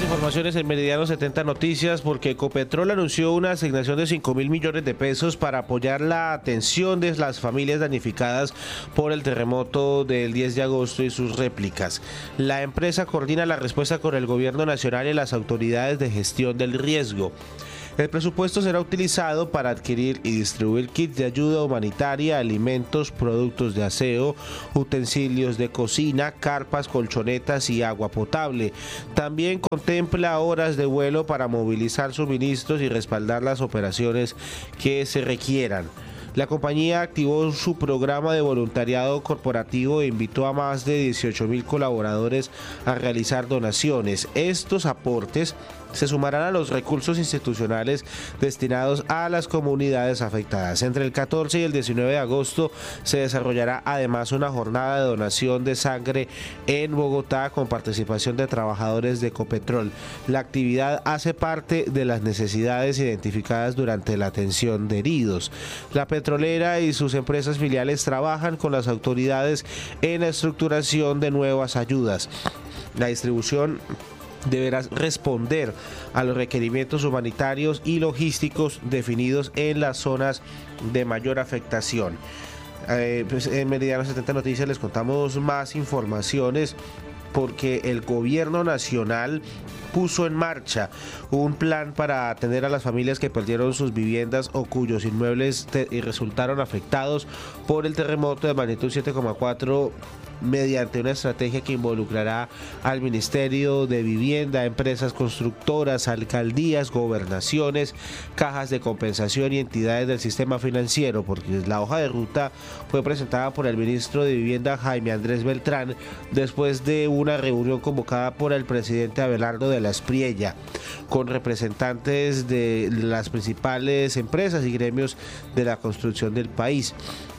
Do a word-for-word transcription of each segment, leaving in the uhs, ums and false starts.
informaciones en Meridiano setenta Noticias, porque Ecopetrol anunció una asignación de cinco mil millones de pesos para apoyar la atención de las familias damnificadas por el terremoto del diez de agosto y sus réplicas. La empresa coordina la respuesta con el gobierno nacional y las autoridades de gestión del riesgo. El presupuesto será utilizado para adquirir y distribuir kits de ayuda humanitaria, alimentos, productos de aseo, utensilios de cocina, carpas, colchonetas y agua potable. También contempla horas de vuelo para movilizar suministros y respaldar las operaciones que se requieran. La compañía activó su programa de voluntariado corporativo e invitó a más de dieciocho mil colaboradores a realizar donaciones. Estos aportes se sumarán a los recursos institucionales destinados a las comunidades afectadas. Entre el catorce y el diecinueve de agosto se desarrollará además una jornada de donación de sangre en Bogotá con participación de trabajadores de Ecopetrol. La actividad hace parte de las necesidades identificadas durante la atención de heridos. La petrolera y sus empresas filiales trabajan con las autoridades en la estructuración de nuevas ayudas. La distribución deberá responder a los requerimientos humanitarios y logísticos definidos en las zonas de mayor afectación. Eh, pues en Meridiano setenta Noticias les contamos más informaciones, porque el gobierno nacional puso en marcha un plan para atender a las familias que perdieron sus viviendas o cuyos inmuebles te- y resultaron afectados por el terremoto de magnitud siete coma cuatro, mediante una estrategia que involucrará al Ministerio de Vivienda, empresas constructoras, alcaldías, gobernaciones, cajas de compensación y entidades del sistema financiero, porque la hoja de ruta fue presentada por el ministro de Vivienda, Jaime Andrés Beltrán, después de una reunión convocada por el presidente Abelardo de la Espriella, con representantes de las principales empresas y gremios de la construcción del país.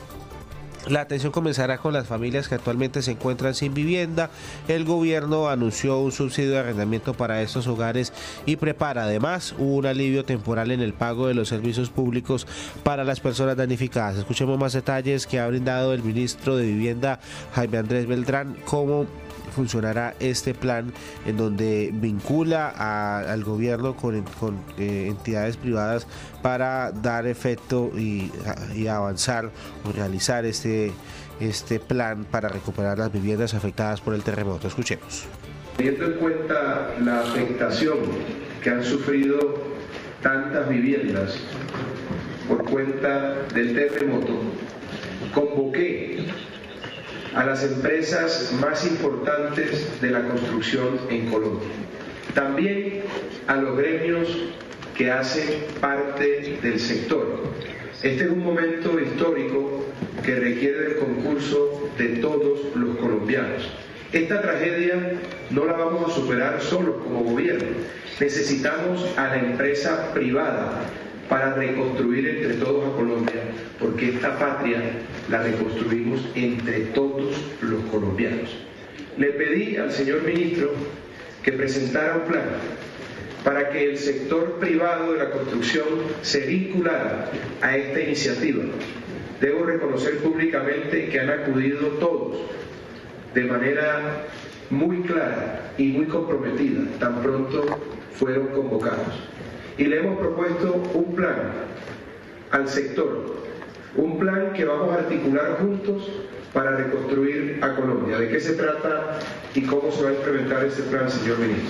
La atención comenzará con las familias que actualmente se encuentran sin vivienda. El gobierno anunció un subsidio de arrendamiento para estos hogares y prepara además un alivio temporal en el pago de los servicios públicos para las personas damnificadas. Escuchemos más detalles que ha brindado el ministro de Vivienda, Jaime Andrés Beltrán, cómo funcionará este plan en donde vincula a, al gobierno con, con eh, entidades privadas para dar efecto y, y avanzar o realizar este, este plan para recuperar las viviendas afectadas por el terremoto. Escuchemos. Teniendo en cuenta la afectación que han sufrido tantas viviendas por cuenta del terremoto, convoqué a las empresas más importantes de la construcción en Colombia, también a los gremios que hacen parte del sector. Este es un momento histórico que requiere del concurso de todos los colombianos. Esta tragedia no la vamos a superar solos como gobierno. Necesitamos a la empresa privada para reconstruir entre todos a Colombia, porque esta patria la reconstruimos entre todos los colombianos. Le pedí al señor ministro que presentara un plan para que el sector privado de la construcción se vinculara a esta iniciativa. Debo reconocer públicamente que han acudido todos de manera muy clara y muy comprometida, tan pronto fueron convocados. Y le hemos propuesto un plan al sector, un plan que vamos a articular juntos para reconstruir a Colombia. ¿De qué se trata y cómo se va a implementar este plan, señor ministro?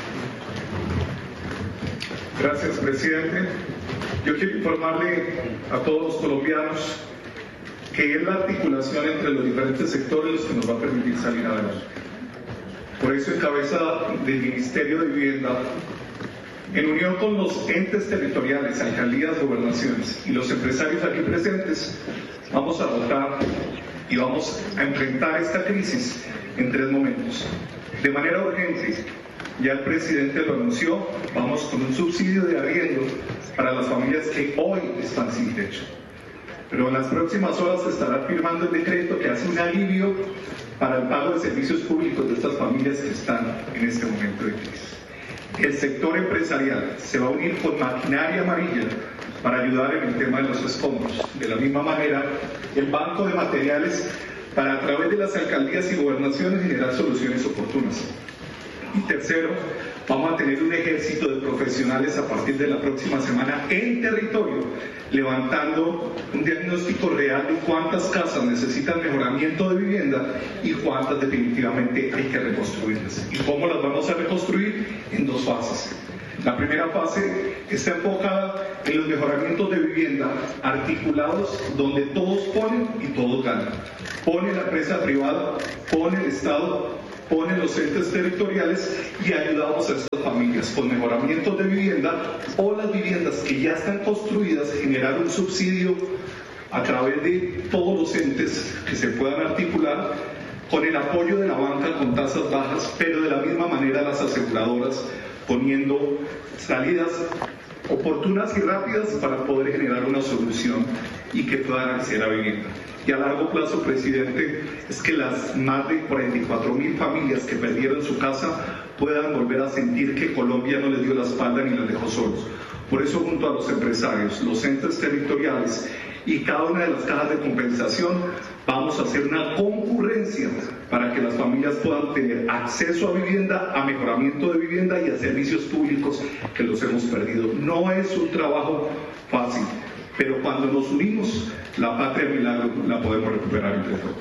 Gracias, presidente. Yo quiero informarle a todos los colombianos que es la articulación entre los diferentes sectores los que nos va a permitir salir adelante. Por eso, en cabeza del Ministerio de Vivienda, en unión con los entes territoriales, alcaldías, gobernaciones y los empresarios aquí presentes, vamos a votar y vamos a enfrentar esta crisis en tres momentos. De manera urgente, ya el presidente lo anunció, vamos con un subsidio de arriendo para las familias que hoy están sin techo. Pero en las próximas horas se estará firmando el decreto que hace un alivio para el pago de servicios públicos de estas familias que están en este momento de crisis. El sector empresarial se va a unir con maquinaria amarilla para ayudar en el tema de los escombros. De la misma manera, el Banco de Materiales para, a través de las alcaldías y gobernaciones, generar soluciones oportunas. Y tercero, Vamos a tener un ejército de profesionales a partir de la próxima semana en territorio, levantando un diagnóstico real de cuántas casas necesitan mejoramiento de vivienda y cuántas definitivamente hay que reconstruirlas. ¿Y cómo las vamos a reconstruir? En dos fases. La primera fase está enfocada en los mejoramientos de vivienda articulados donde todos ponen y todos ganan. Pone la empresa privada, pone el Estado, pone los entes territoriales y ayudamos a estas familias con mejoramientos de vivienda o las viviendas que ya están construidas, generar un subsidio a través de todos los entes que se puedan articular con el apoyo de la banca con tasas bajas, pero de la misma manera las aseguradoras poniendo salidas oportunas y rápidas para poder generar una solución y que puedan acceder a vivienda. Y a largo plazo, presidente, es que las más de cuarenta y cuatro mil familias que perdieron su casa puedan volver a sentir que Colombia no les dio la espalda ni las dejó solos. Por eso, junto a los empresarios, los entes territoriales y cada una de las cajas de compensación, vamos a hacer una concurrencia para que las familias puedan tener acceso a vivienda, a mejoramiento de vivienda y a servicios públicos que los hemos perdido. No es un trabajo fácil, pero cuando nos unimos, la patria del milagro la podemos recuperar entre todos.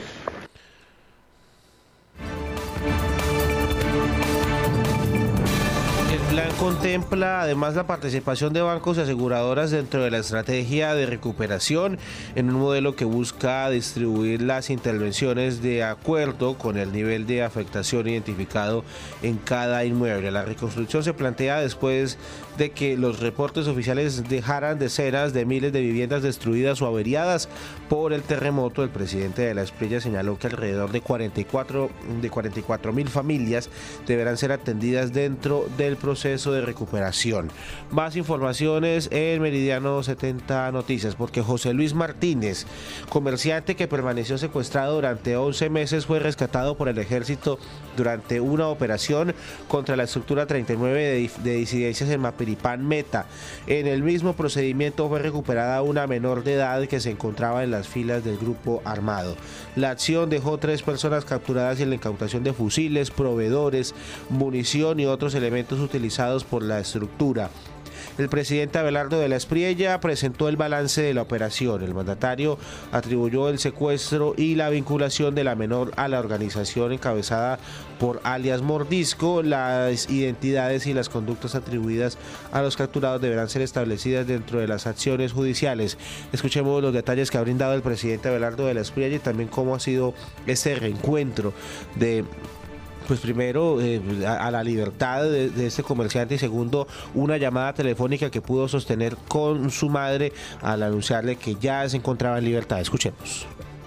El plan contempla además la participación de bancos y aseguradoras dentro de la estrategia de recuperación en un modelo que busca distribuir las intervenciones de acuerdo con el nivel de afectación identificado en cada inmueble. La reconstrucción se plantea después de que los reportes oficiales dejaran decenas de miles de viviendas destruidas o averiadas por el terremoto. El presidente de la Espriella señaló que alrededor de cuarenta y cuatro mil familias deberán ser atendidas dentro del proceso de recuperación. Más informaciones en Meridiano setenta Noticias, porque José Luis Martínez, comerciante que permaneció secuestrado durante once meses, fue rescatado por el ejército durante una operación contra la estructura treinta y nueve de, de disidencias en Mapiripán Meta. En el mismo procedimiento fue recuperada una menor de edad que se encontraba en las filas del grupo armado. La acción dejó tres personas capturadas y en la incautación de fusiles, proveedores, munición y otros elementos utilizados por la estructura. El presidente Abelardo de la Espriella presentó el balance de la operación. El mandatario atribuyó el secuestro y la vinculación de la menor a la organización encabezada por alias Mordisco. Las identidades y las conductas atribuidas a los capturados deberán ser establecidas dentro de las acciones judiciales. Escuchemos los detalles que ha brindado el presidente Abelardo de la Espriella y también cómo ha sido este reencuentro de... Pues primero, eh, a, a la libertad de, de este comerciante y segundo, una llamada telefónica que pudo sostener con su madre al anunciarle que ya se encontraba en libertad. Escuchemos.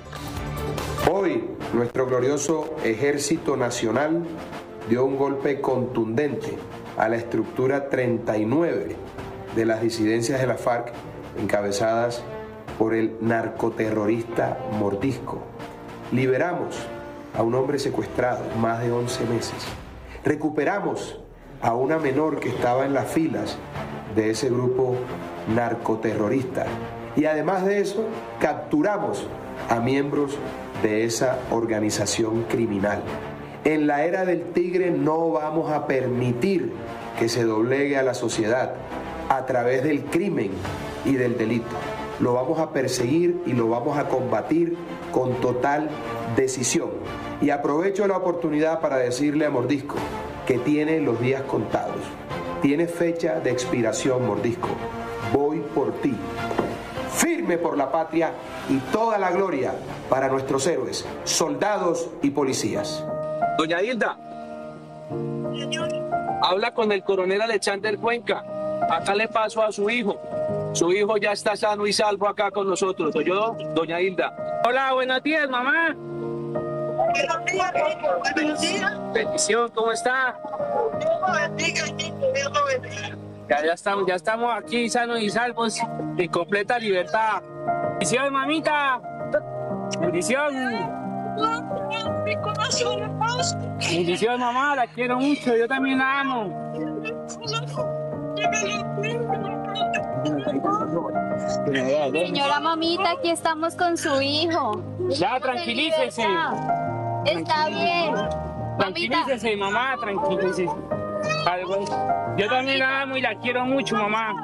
Hoy, nuestro glorioso Ejército Nacional dio un golpe contundente a la estructura treinta y nueve de las disidencias de la FARC encabezadas por el narcoterrorista Mordisco. Liberamos a un hombre secuestrado más de once meses. Recuperamos a una menor que estaba en las filas de ese grupo narcoterrorista. Y además de eso, capturamos a miembros de esa organización criminal. En la era del tigre no vamos a permitir que se doblegue a la sociedad a través del crimen y del delito. Lo vamos a perseguir y lo vamos a combatir con total decisión. Y aprovecho la oportunidad para decirle a Mordisco que tiene los días contados. Tiene fecha de expiración, Mordisco. Voy por ti. Firme por la patria y toda la gloria para nuestros héroes, soldados y policías. Doña Hilda, habla con el coronel Alexander Cuenca. Acá le paso a su hijo. Su hijo ya está sano y salvo acá con nosotros. ¿Oyó, doña Hilda? Hola, buenos días, mamá. Buenos días, buenos días. Bendición, ¿cómo está? Dios lo bendiga, Dios lo bendiga. Ya, ya, estamos, ya estamos aquí sanos y salvos, en completa libertad. Bendición, mamita. Bendición. Mi corazón hermoso. Bendición, mamá, la quiero mucho, yo también la amo. Señora mamita, aquí estamos con su hijo. Ya, tranquilícese. Está bien. Tranquilícese, mamá, tranquilícese. Yo también la amo y la quiero mucho, mamá.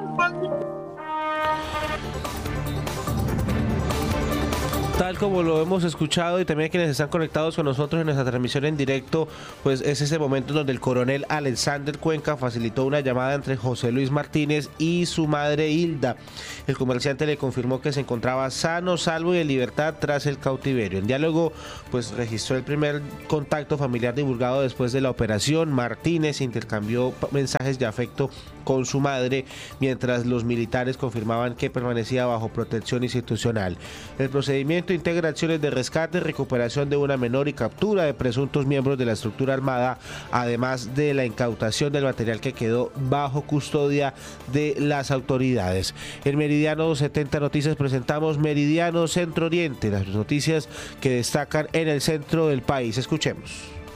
Tal como lo hemos escuchado y también quienes están conectados con nosotros en nuestra transmisión en directo, pues es ese momento donde el coronel Alexander Cuenca facilitó una llamada entre José Luis Martínez y su madre Hilda. El comerciante le confirmó que se encontraba sano, salvo y en libertad tras el cautiverio. En diálogo, pues registró el primer contacto familiar divulgado después de la operación. Martínez intercambió mensajes de afecto con su madre, mientras los militares confirmaban que permanecía bajo protección institucional. El procedimiento integra acciones de rescate, recuperación de una menor y captura de presuntos miembros de la estructura armada, además de la incautación del material que quedó bajo custodia de las autoridades. En Meridiano setenta Noticias presentamos Meridiano Centro Oriente, las noticias que destacan en el centro del país. Escuchemos.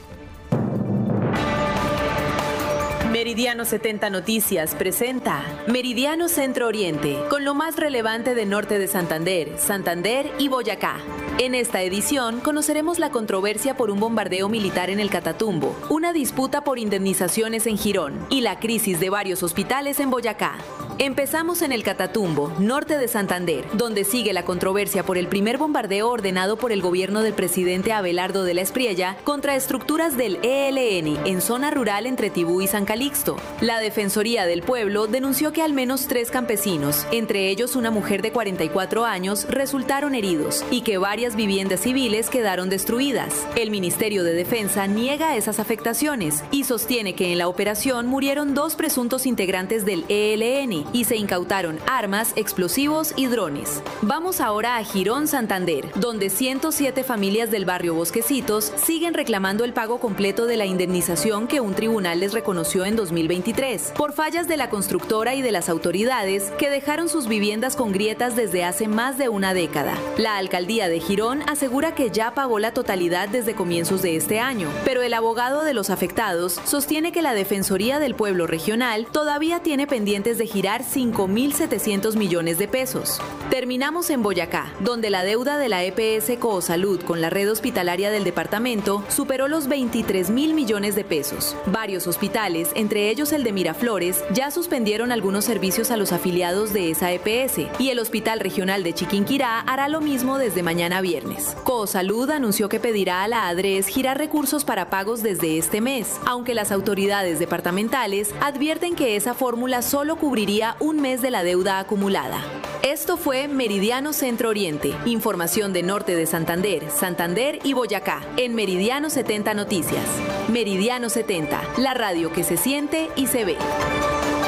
Meridiano setenta Noticias presenta Meridiano Centro Oriente, con lo más relevante de norte de Santander, Santander y Boyacá. En esta edición conoceremos la controversia por un bombardeo militar en el Catatumbo, una disputa por indemnizaciones en Girón y la crisis de varios hospitales en Boyacá. Empezamos en el Catatumbo, norte de Santander, donde sigue la controversia por el primer bombardeo ordenado por el gobierno del presidente Abelardo de la Espriella contra estructuras del E L N en zona rural entre Tibú y San Calixto. La Defensoría del Pueblo denunció que al menos tres campesinos, entre ellos una mujer de cuarenta y cuatro años, resultaron heridos y que varias viviendas civiles quedaron destruidas. El Ministerio de Defensa niega esas afectaciones y sostiene que en la operación murieron dos presuntos integrantes del E L N y se incautaron armas, explosivos y drones. Vamos ahora a Girón, Santander, donde ciento siete familias del barrio Bosquecitos siguen reclamando el pago completo de la indemnización que un tribunal les reconoció en dos mil veintitrés, por fallas de la constructora y de las autoridades que dejaron sus viviendas con grietas desde hace más de una década. La alcaldía de Girón asegura que ya pagó la totalidad desde comienzos de este año, pero el abogado de los afectados sostiene que la Defensoría del Pueblo Regional todavía tiene pendientes de girar cinco mil setecientos millones de pesos. Terminamos en Boyacá, donde la deuda de la E P S Coosalud con la red hospitalaria del departamento superó los veintitrés mil millones de pesos. Varios hospitales, entre ellos el de Miraflores, ya suspendieron algunos servicios a los afiliados de esa E P S y el Hospital Regional de Chiquinquirá hará lo mismo desde mañana viernes. Coosalud anunció que pedirá a la ADRES girar recursos para pagos desde este mes, aunque las autoridades departamentales advierten que esa fórmula solo cubriría un mes de la deuda acumulada. Esto fue Meridiano Centro Oriente, información de norte de Santander, Santander y Boyacá, en Meridiano setenta Noticias. Meridiano setenta, la radio que se siente y se ve.